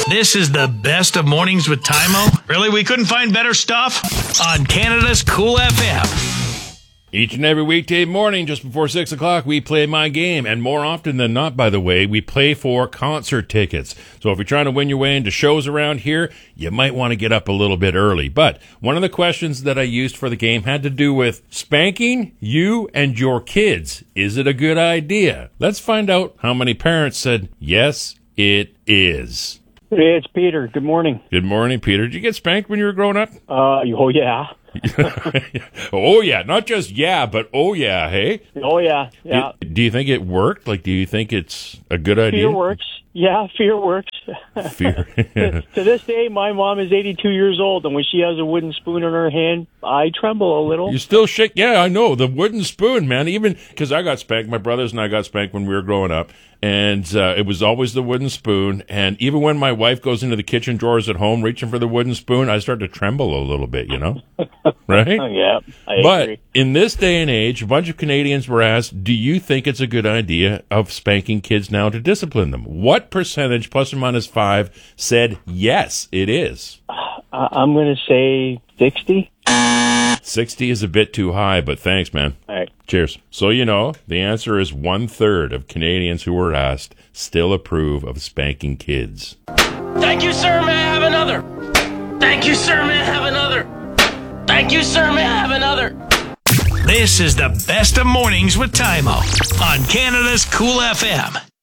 This is the best of mornings with Tymo. Really, we couldn't find better stuff? On Canada's Cool FM. Each and every weekday morning, just before 6 o'clock, we play my game. And more often than not, by the way, we play for concert tickets. So if you're trying to win your way into shows around here, you might want to get up a little bit early. But one of the questions that I used for the game had to do with spanking you and your kids. Is it a good idea? Let's find out how many parents said, yes, it is. Hey, it's Peter. Good morning. Good morning, Peter. Did you get spanked when you were growing up? Oh, yeah. Oh, yeah. Not just yeah, but oh, yeah, hey? Oh, yeah. Yeah. Do you think it worked? Like, do you think it's a good idea? Fear works. Yeah, fear works. Fear. To this day, my mom is 82 years old, and when she has a wooden spoon in her hand, I tremble a little. You still shake? Yeah, I know. The wooden spoon, man. Even because I got spanked. My brothers and I got spanked when we were growing up. And it was always the wooden spoon. And even when my wife goes into the kitchen drawers at home reaching for the wooden spoon, I start to tremble a little bit, you know? Right? Yeah, I agree. In this day and age, a bunch of Canadians were asked, do you think it's a good idea of spanking kids now to discipline them? What percentage, plus or minus 5, said yes, it is? I'm going to say 60. 60 is a bit too high, but thanks, man. All right. Cheers. So, you know, the answer is 1/3 of Canadians who were asked still approve of spanking kids. Thank you, sir. May I have another? Thank you, sir. May I have another? Thank you, sir. May I have another? This is the best of mornings with Tymo on Canada's Cool FM.